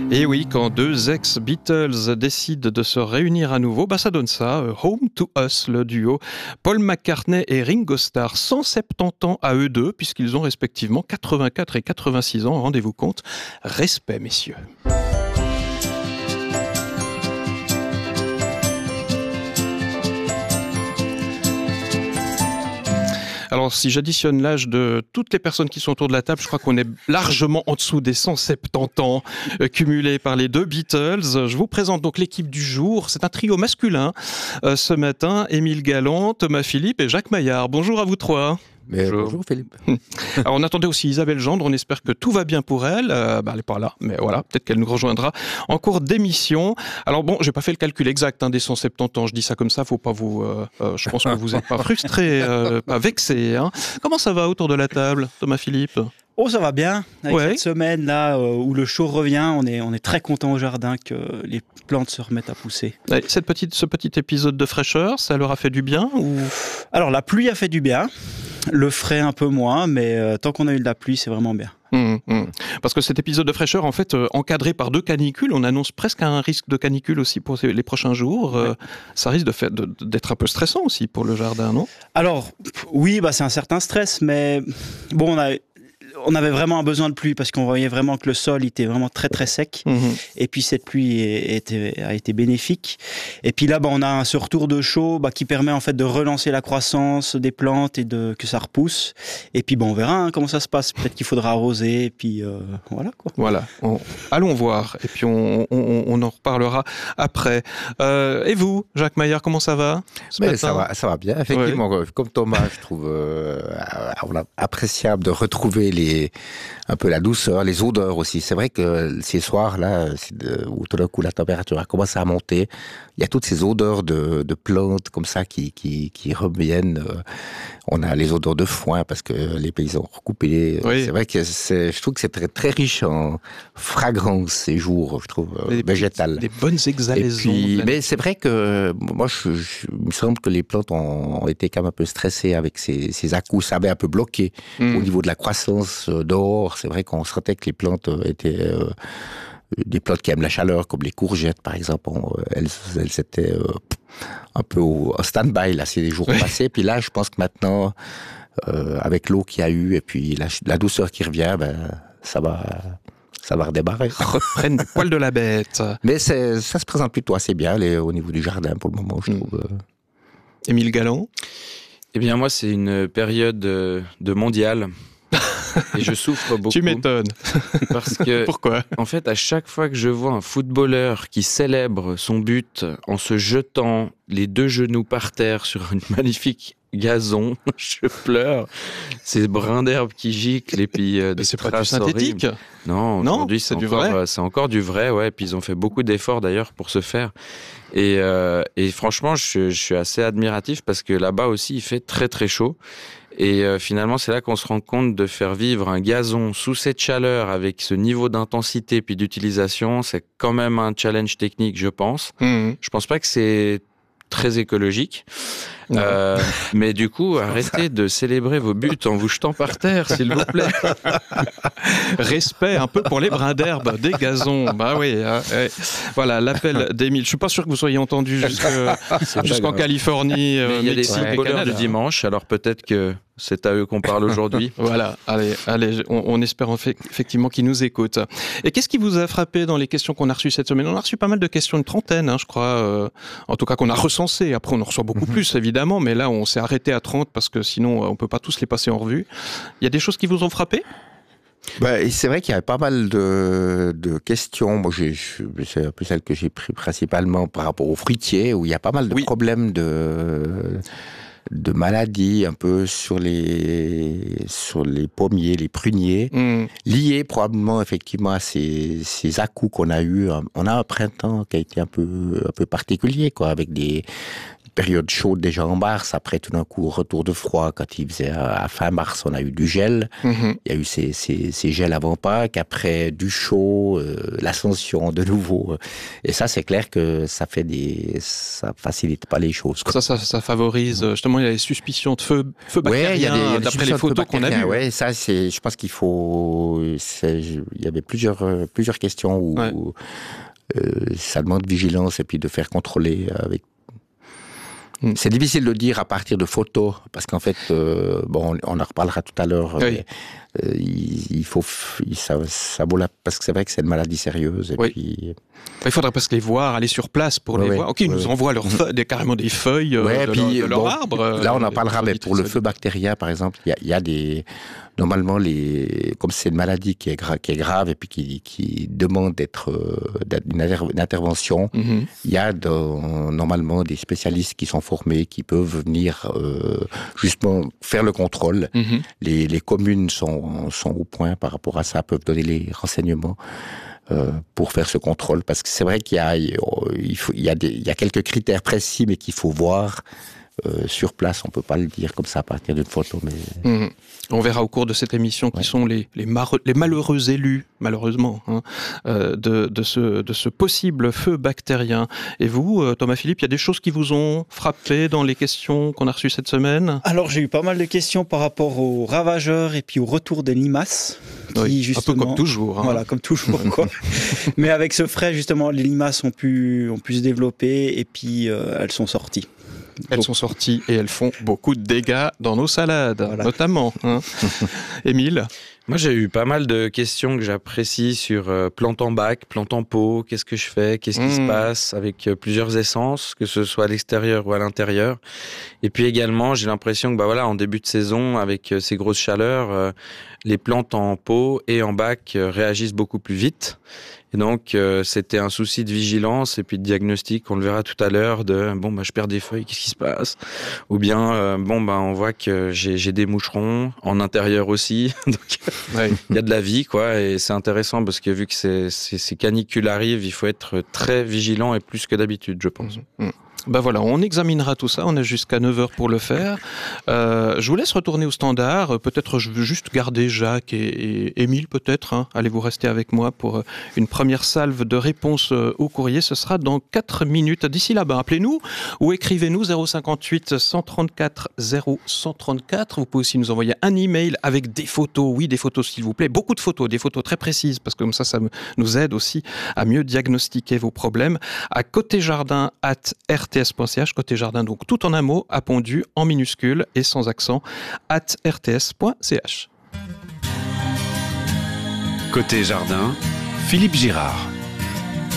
Et oui, quand deux ex-Beatles décident de se réunir à nouveau, ça donne ça, Home to Us, le duo Paul McCartney et Ringo Starr, 170 ans à eux deux, puisqu'ils ont respectivement 84 et 86 ans, rendez-vous compte. Respect, messieurs. Alors, si j'additionne l'âge de toutes les personnes qui sont autour de la table, je crois qu'on est largement en dessous des 170 ans cumulés par les deux Beatles. Je vous présente donc l'équipe du jour. C'est un trio masculin ce matin. Émile Galland, Thomas Philippe et Jacques Maillard. Bonjour à vous trois. Bonjour Philippe. Alors on attendait aussi Isabelle Gendre, on espère que tout va bien pour elle. Elle n'est pas là, mais voilà, peut-être qu'elle nous rejoindra en cours d'émission. Alors bon, j'ai pas fait le calcul exact des 170 ans, je dis ça comme ça, faut pas vous... je pense que vous n'êtes pas frustrés, pas vexés. Hein. Comment ça va autour de la table, Thomas Philippe ? Oh, ça va bien. Avec cette semaine-là où le chaud revient, on est très content au jardin que les plantes se remettent à pousser. Et ce petit épisode de fraîcheur, ça leur a fait du bien ou... Alors, la pluie a fait du bien. Le frais un peu moins, mais tant qu'on a eu de la pluie, c'est vraiment bien. Parce que cet épisode de fraîcheur, en fait, encadré par deux canicules, on annonce presque un risque de canicule aussi pour les prochains jours. Ça risque d'être un peu stressant aussi pour le jardin, non ? Alors, oui, c'est un certain stress, mais bon, on avait vraiment un besoin de pluie parce qu'on voyait vraiment que le sol était vraiment très très sec. Et puis cette pluie a été bénéfique. Et puis là, on a ce retour de chaud qui permet en fait de relancer la croissance des plantes et que ça repousse. Et puis on verra comment ça se passe. Peut-être qu'il faudra arroser. Et puis voilà quoi. Voilà. Allons voir. Et puis on en reparlera après. Et vous, Jacques Maillard, comment ça va ça va bien. Effectivement, comme Thomas, je trouve appréciable de retrouver un peu la douceur, les odeurs aussi. C'est vrai que ces soirs-là, où tout d'un coup la température a commencé à monter, il y a toutes ces odeurs de plantes comme ça qui reviennent. On a les odeurs de foin parce que les paysans ont recoupé. Oui. C'est vrai que je trouve que c'est très, très riche en fragrances ces jours, je trouve, végétales. Des bonnes exhalaisons. Mais c'est vrai que moi, il me semble que les plantes ont été quand même un peu stressées avec ces à-coups. Ça avait un peu bloqué au niveau de la croissance dehors. C'est vrai qu'on sentait que les plantes étaient... des plantes qui aiment la chaleur, comme les courgettes, par exemple, elles étaient un peu en stand-by, là, ces jours passés. Puis là, je pense que maintenant, avec l'eau qu'il y a eu, et puis la douceur qui revient, ça va redémarrer. Reprennent du poil de la bête. Mais ça se présente plutôt assez bien au niveau du jardin, pour le moment, je trouve. Émile Galland ? Eh bien, moi, c'est une période de mondial. Et je souffre beaucoup. Tu m'étonnes. Parce que, pourquoi ? En fait, à chaque fois que je vois un footballeur qui célèbre son but en se jetant les deux genoux par terre sur une magnifique gazon, je pleure. Ces brins d'herbe qui giclent et puis des c'est pas du synthétique ? Non, aujourd'hui c'est du vrai. C'est encore du vrai, ouais. Et puis ils ont fait beaucoup d'efforts d'ailleurs pour ce faire. Et franchement, je suis assez admiratif parce que là-bas aussi il fait très très chaud. Et finalement, c'est là qu'on se rend compte de faire vivre un gazon sous cette chaleur avec ce niveau d'intensité puis d'utilisation, c'est quand même un challenge technique, je pense. Je pense pas que c'est très écologique. Mais du coup, arrêtez de célébrer vos buts en vous jetant par terre, s'il vous plaît. Respect un peu pour les brins d'herbe des gazons. Voilà, l'appel d'Émile. Je suis pas sûr que vous soyez entendu jusqu'en Californie. Mais il y a des footballeurs du dimanche, alors peut-être que c'est à eux qu'on parle aujourd'hui. Voilà, allez, on espère effectivement qu'ils nous écoutent. Et qu'est-ce qui vous a frappé dans les questions qu'on a reçues cette semaine ? On a reçu pas mal de questions, une trentaine, je crois, en tout cas qu'on a recensées. Après, on en reçoit beaucoup plus, évidemment, mais là, on s'est arrêté à 30 parce que sinon, on peut pas tous les passer en revue. Il y a des choses qui vous ont frappé ? C'est vrai qu'il y avait pas mal de questions. Moi, c'est un peu celle que j'ai pris principalement par rapport aux fruitiers, où il y a pas mal de problèmes de maladies un peu sur les pommiers, les pruniers, liés probablement effectivement à ces à-coups qu'on a eu. On a un printemps qui a été un peu particulier, quoi, avec des période chaude déjà en mars, après tout d'un coup retour de froid, quand il faisait à fin mars, on a eu du gel, il y a eu ces gels avant Pâques, après du chaud, l'ascension de nouveau, et ça c'est clair que ça facilite pas les choses, quoi. Ça favorise, justement il y a les suspicions de feu bactérien, d'après les photos qu'on a vues. Ouais, ça c'est, je pense qu'il faut, il y avait plusieurs questions où ça demande vigilance et puis de faire contrôler avec. C'est difficile de dire à partir de photos, parce qu'en fait, on en reparlera tout à l'heure. Oui. Ça vaut parce que c'est vrai que c'est une maladie sérieuse. Et puis... Il faudrait presque les voir, aller sur place pour les voir. Ok, ils nous envoient carrément des feuilles de leur arbre. Là, on en parlera, mais pour le feu bactérien, par exemple, il y a des... Normalement, comme c'est une maladie qui est grave et puis qui demande une intervention, il y a normalement des spécialistes qui sont formés, qui peuvent venir justement faire le contrôle. Les communes sont au point par rapport à ça, peuvent donner les renseignements pour faire ce contrôle. Parce que c'est vrai qu'il y a quelques critères précis, mais qu'il faut voir. Sur place, on peut pas le dire comme ça à partir d'une photo, mais... On verra au cours de cette émission qui sont les malheureux élus, malheureusement, de ce possible feu bactérien. Et vous, Thomas Philippe, il y a des choses qui vous ont frappé dans les questions qu'on a reçues cette semaine? Alors, j'ai eu pas mal de questions par rapport aux ravageurs et puis au retour des limaces. Un peu comme toujours. Voilà, comme toujours, quoi. Mais avec ce frais, justement, les limaces ont pu se développer et puis elles sont sorties. Elles sont sorties et elles font beaucoup de dégâts dans nos salades, notamment. Émile? Moi, j'ai eu pas mal de questions que j'apprécie sur plante en bac, plante en pot, qu'est-ce que je fais, qu'est-ce qui se passe avec plusieurs essences, que ce soit à l'extérieur ou à l'intérieur. Et puis également, j'ai l'impression que en début de saison, avec ces grosses chaleurs, les plantes en pot et en bac réagissent beaucoup plus vite. Et donc, c'était un souci de vigilance et puis de diagnostic, on le verra tout à l'heure, je perds des feuilles, qu'est-ce qui se passe? Ou bien, on voit que j'ai des moucherons, en intérieur aussi, donc il y a de la vie, quoi, et c'est intéressant parce que vu que ces canicules arrivent, il faut être très vigilant et plus que d'habitude, je pense. On examinera tout ça, on a jusqu'à 9h pour le faire. Je vous laisse retourner au standard, peut-être je veux juste garder Jacques et Émile peut-être, allez-vous rester avec moi pour une première salve de réponses au courrier, ce sera dans 4 minutes. D'ici là, appelez-nous ou écrivez-nous 058 134 0134, vous pouvez aussi nous envoyer un email avec des photos, oui des photos s'il vous plaît, beaucoup de photos, des photos très précises, parce que comme ça nous aide aussi à mieux diagnostiquer vos problèmes, à côtéjardin@rts.ch, Côté Jardin, donc tout en un mot, appondu en minuscule et sans accent, @rts.ch. Côté Jardin, Philippe Girard.